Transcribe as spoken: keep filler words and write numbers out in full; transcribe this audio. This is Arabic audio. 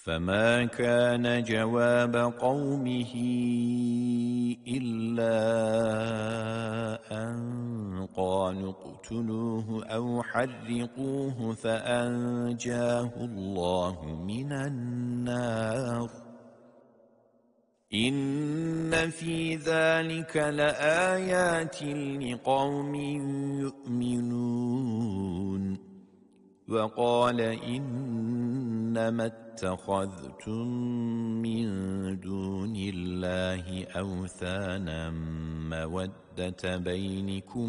فما كان جواب قومه إلا أن قالوا اقتلوه أو حرقوه فأنجاه الله من النار إن في ذلك لآيات لقوم يؤمنون وقال إنما اتخذتم من دون الله أوثانا مودة بينكم